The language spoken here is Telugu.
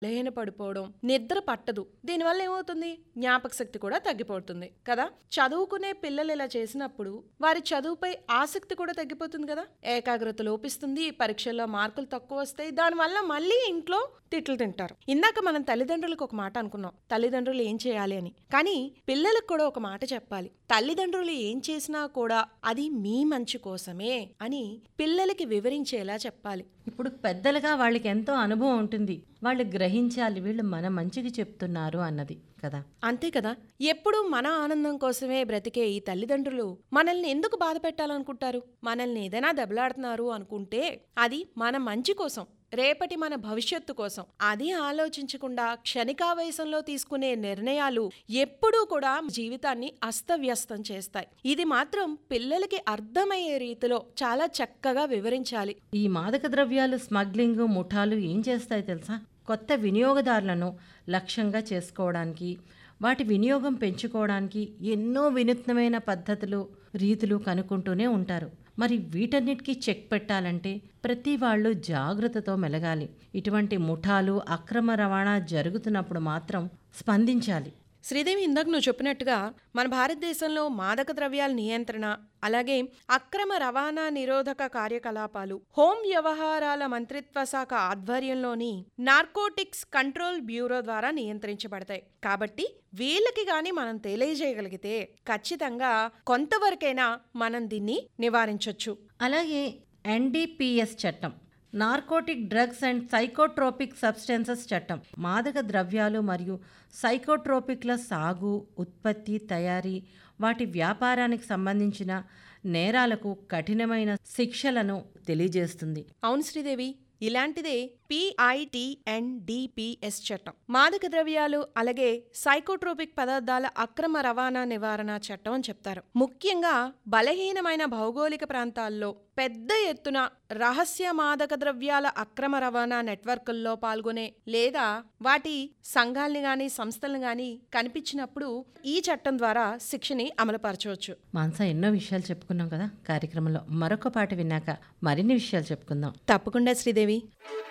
బలహీన పడిపోవడం, నిద్ర పట్టదు. దీనివల్ల ఏమవుతుంది? జ్ఞాపక శక్తి కూడా తగ్గిపోతుంది కదా. చదువుకునే పిల్లలు ఇలా చేసినప్పుడు వారి చదువుపై ఆసక్తి కూడా తగ్గిపోతుంది కదా. ఏకాగ్రత లోపిస్తుంది, పరీక్షల్లో మార్కులు తక్కువ వస్తాయి. దానివల్ల మళ్ళీ ఇంట్లో తిట్లు తింటారు. ఇందాక మనం తల్లిదండ్రులకు ఒక మాట అనుకున్నాం, తల్లిదండ్రులు ఏం చేయాలి అని. కానీ పిల్లలకు కూడా ఒక మాట చెప్పాలి. తల్లిదండ్రులు ఏం చేసినా కూడా అది మీ మంచి కోసమే అని పిల్లలకి వివరించేలా చెప్పాలి. ఇప్పుడు పెద్దలుగా వాళ్ళకి ఎంతో అనుభవం ఉంటుంది, వాళ్ళు గ్రహించాలి వీళ్ళు మన మంచికి చెప్తున్నారు అన్నది కదా. అంతే కదా. ఎప్పుడూ మన ఆనందం కోసమే బ్రతికే ఈ తల్లిదండ్రులు మనల్ని ఎందుకు బాధ పెట్టాలనుకుంటారు? మనల్ని ఏదైనా దెబ్బలాడుతున్నారు అనుకుంటే అది మన మంచి కోసం, రేపటి మన భవిష్యత్తు కోసం. అది ఆలోచించకుండా క్షణికావేశంలో తీసుకునే నిర్ణయాలు ఎప్పుడూ కూడా జీవితాన్ని అస్తవ్యస్తం చేస్తాయి. ఇది మాత్రం పిల్లలకి అర్థమయ్యే రీతిలో చాలా చక్కగా వివరించాలి. ఈ మాదక ద్రవ్యాలు, స్మగ్లింగ్ ముఠాలు ఏం చేస్తాయి తెలుసా? కొత్త వినియోగదారులను లక్ష్యంగా చేసుకోవడానికి, వాటి వినియోగం పెంచుకోవడానికి ఎన్నో వినూత్నమైన పద్ధతులు, రీతులు కనుక్కుంటూనే ఉంటారు. మరి వీటన్నిటికీ చెక్ పెట్టాలంటే ప్రతి వాళ్ళు జాగ్రత్తతో మెలగాలి. ఇటువంటి ముఠాలు, అక్రమ రవాణా జరుగుతున్నప్పుడు మాత్రం స్పందించాలి. శ్రీదేవి, ఇందాక నువ్వు చెప్పినట్టుగా మన భారతదేశంలో మాదక ద్రవ్యాల నియంత్రణ, అలాగే అక్రమ రవాణా నిరోధక కార్యకలాపాలు హోం వ్యవహారాల మంత్రిత్వ శాఖ ఆధ్వర్యంలోని నార్కోటిక్స్ కంట్రోల్ బ్యూరో ద్వారా నియంత్రించబడతాయి. కాబట్టి వీళ్ళకి గాని మనం తెలియజేయగలిగితే ఖచ్చితంగా కొంతవరకైనా మనం దీన్ని నివారించవచ్చు. అలాగే NDPS చట్టం, narcotic drugs and psychotropic substances చట్టం, మాదక ద్రవ్యాలు మరియు సైకోట్రోపిక్ల సాగు, ఉత్పత్తి, తయారీ, వాటి వ్యాపారానికి సంబంధించిన నేరాలకు కఠినమైన శిక్షలను తెలియజేస్తుంది. అవును శ్రీదేవి, ఇలాంటిదే PITNDPS చట్టం, మాదక ద్రవ్యాలు అలాగే సైకోట్రోపిక్ పదార్థాల అక్రమ రవాణా నివారణ చట్టం అని చెప్తారు. ముఖ్యంగా బలహీనమైన భౌగోళిక ప్రాంతాల్లో పెద్ద ఎత్తున రహస్య మాదక ద్రవ్యాల అక్రమ రవాణా నెట్వర్కుల్లో పాల్గొనే లేదా వాటి సంఘాల్ని గాని సంస్థలను గాని కనిపించినప్పుడు ఈ చట్టం ద్వారా శిక్షని అమలుపరచవచ్చు. మాన్సా, ఎన్నో విషయాలు చెప్పుకున్నాం కదా కార్యక్రమంలో. మరొక పాట విన్నాక మరిన్ని విషయాలు చెప్పుకుందాం. తప్పకుండా శ్రీదేవి.